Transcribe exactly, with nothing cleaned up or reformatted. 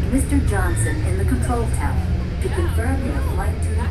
Mister Johnson in the control tower to confirm your flight to the